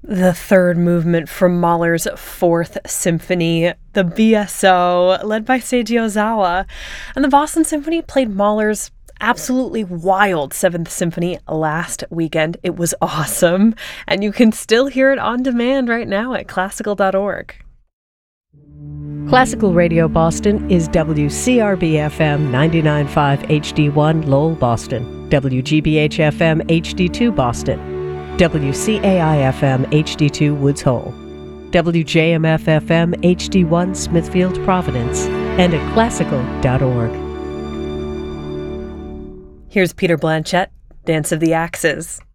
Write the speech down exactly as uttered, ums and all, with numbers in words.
The third movement from Mahler's Fourth Symphony, the B S O, led by Seiji Ozawa. And the Boston Symphony played Mahler's absolutely wild Seventh Symphony last weekend. It was awesome, and you can still hear it on demand right now at classical dot org. Classical Radio Boston is W C R B F M ninety-nine point five H D one Lowell, Boston, W G B H F M H D two Boston, W C A I F M H D two Woods Hole, W J M F F M H D one Smithfield, Providence, and at classical dot org. Here's Peter Blanchett, Dance of the Axes.